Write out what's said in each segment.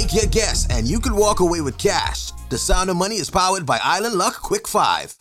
Make your guess, and you could walk away with cash. The Sound of Money is powered by Island Luck Quick 5.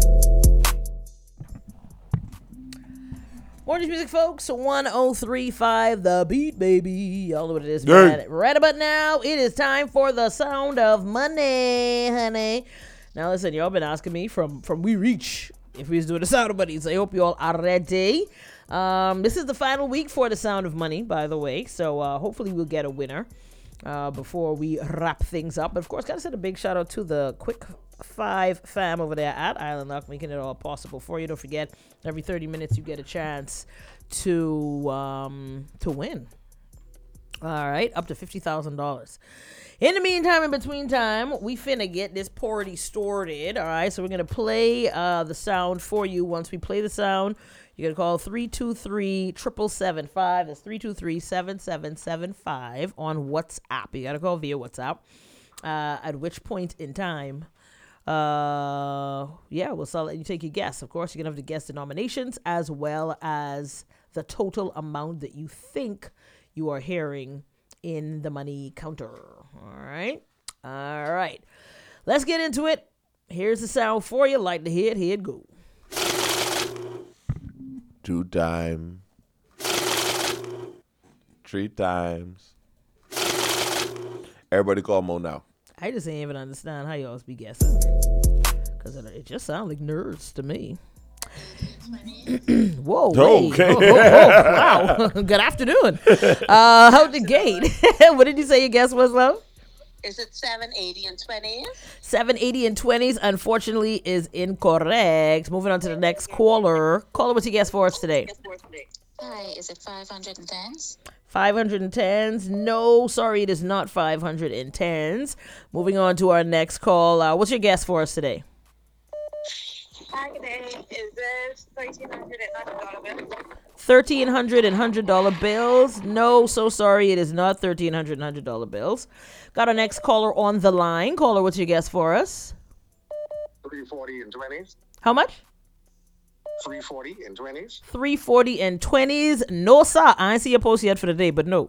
Morning music, folks. 1035 The Beat, baby. Y'all know what it is, man. Right about now, it is time for the Sound of Money, honey. Now, listen, y'all been asking me from We Reach if we was doing the Sound of Money, so I hope you all are ready. This is the final week for the Sound of Money, by the way, so hopefully we'll get a winner before we wrap things up. But, of course, got to send a big shout-out to the Quick 5 fam over there at Island Luck, making it all possible for you. Don't forget, every 30 minutes you get a chance to win. All right, up to $50,000. In the meantime, in between time, we finna get this party started. All right, so we're gonna play the sound for you. Once we play the sound, you're gonna call 323-775. That's 323-7775 on WhatsApp. You gotta call via WhatsApp. At which point in time, we'll let you take your guess. Of course, you're gonna have to guess the nominations as well as the total amount that you think you are hearing in the money counter. All right. Let's get into it. Here's the sound for you. Like to hear it. Here it go. 2 times, 3 times. Everybody call Mo now. I just ain't even understand how y'all be guessing, because it just sounds like nerds to me. Whoa. Okay. Wow. Good afternoon. Out the gate. What did you say your guess was, love? Is it 780 and 20s? 780 and 20s, unfortunately, is incorrect. Moving on to the next caller. Caller, what's your guess for us today? Hi, is it 510s? 510s. No, sorry, it is not 510s. Moving on to our next call. What's your guess for us today? Hi, good day. Is this $1,300 bill? $1,300 and $100 bills. No, so sorry, it is not $1,300 and $100 bills. Got our next caller on the line. Caller, what's your guess for us? 340 and 20s. How much? 340 and 20s. 340 and 20s. No, sir. I ain't see a post yet for the day, but no.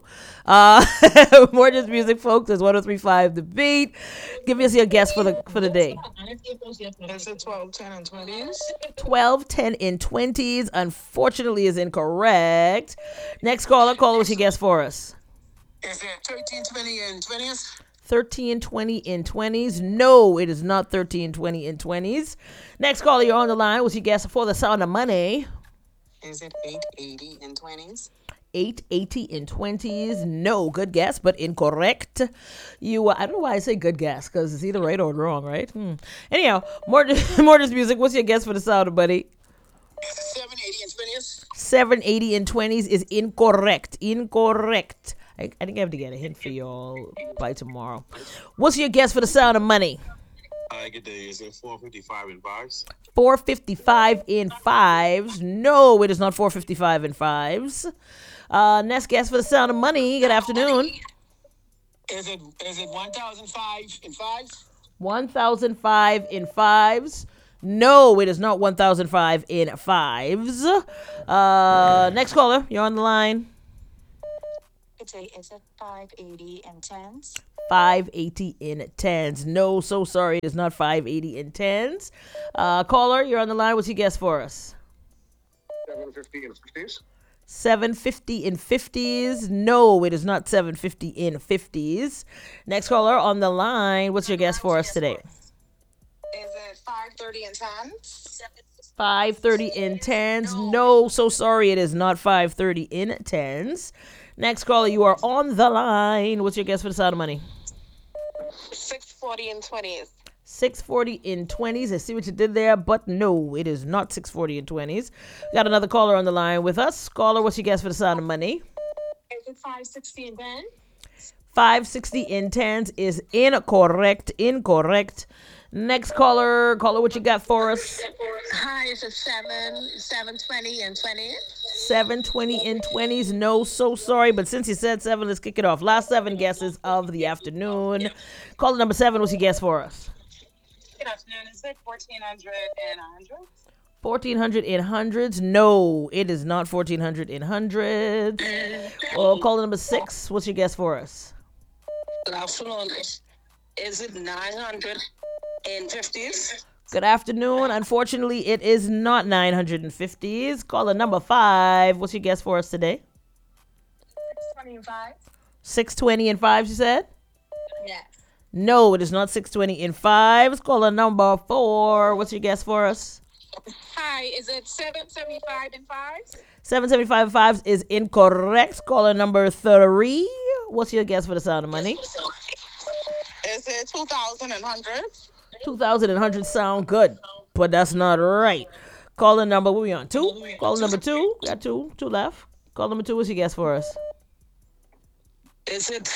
More just music, folks. It's 1035 The Beat. Give us your guess for the day. Is it 12, 10, and 20s? 12, 10, and 20s. Unfortunately, is incorrect. Next caller. Caller, what's your guess for us? Is it 13, 20, and 20s? 13, 20, and 20s. No, it is not 13, 20, and 20s. Next caller, you're on the line. What's your guess for the Sound of Money? Is it 880 and 20s? 880 and 20s. No, good guess, but incorrect. You, I don't know why I say good guess, because it's either right or wrong, right? Anyhow, more just music. What's your guess for the Sound of Money? Is it 780 and 20s? 780 and 20s is incorrect. Incorrect. I think I have to get a hint for y'all by tomorrow. What's your guess for the Sound of Money? Good day. Is it 455 and 5s? 455 in 5s. No, it is not 455 in 5s. Next guess for the Sound of Money. Good afternoon. Is it 1005 and 5s? 1005 in 5s. No, it is not 1005 in 5s. Next caller, you're on the line. Is it 580 and 10s? 580 in 10s. No, so sorry, it is not 580 in 10s. Caller, you're on the line. What's your guess for us? 750 and 50s. 750 in 50s. No, it is not 750 in 50s. Next caller on the line. What's your guess for us today? Is it 530 and 10s? 530 in 10s. No, so sorry, it is not 530 in 10s. Next caller, you are on the line. What's your guess for the Sound of Money? 640 and 20s. 640 in 20s. I see what you did there, but no, it is not 640 in 20s. We got another caller on the line with us. Caller, what's your guess for the Sound of Money? Is it 560 and 10? 560 in 10s is incorrect. Incorrect. Next caller, what you got for us? Hi, is it 720 and 20s? 720 in 20s. No, so sorry, but since you said 7, let's kick it off. Last 7 guesses of the afternoon. Caller number 7, what's your guess for us? Good afternoon. Is it 1400 and 100? 1400 in hundreds. No, it is not 1400 in hundreds. Well, caller number 6, what's your guess for us? Good afternoon. Is it 950s? Good afternoon. Unfortunately, it is not 950s. Caller number 5. What's your guess for us today? 25. 620 and 5, you said? Yes. No, it is not 620 and 5. Caller number 4. What's your guess for us? Hi, is it 775 and 5s? 775 and 5 is incorrect. Caller number 3. What's your guess for the sound of money? Is it 2,000 and 100? 2,000 and 100 sound good, but that's not right. Caller number, what we on? 2? Caller number 2. We got 2 left. Caller number 2, what's your guess for us? Is it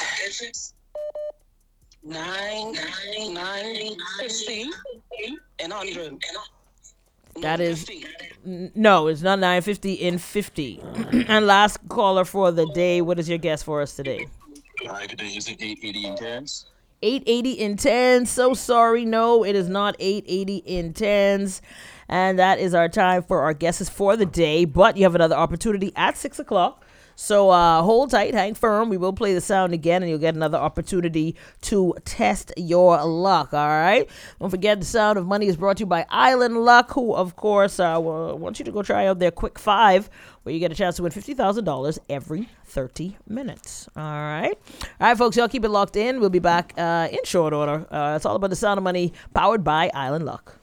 950 and 100? That is, no, it's not 950 and 50. And last caller for the day, what is your guess for us today? Hi, good day. Is it 880 and 10s? 880 in 10s. So sorry, no, it is not 880 in 10s. And that is our time for our guesses for the day. But you have another opportunity at 6 o'clock. So hold tight, hang firm. We will play the sound again, and you'll get another opportunity to test your luck, all right? Don't forget, the Sound of Money is brought to you by Island Luck, who, of course, wants you to go try out their Quick 5, where you get a chance to win $50,000 every 30 minutes, all right? All right, folks, y'all keep it locked in. We'll be back in short order. It's all about the Sound of Money, powered by Island Luck.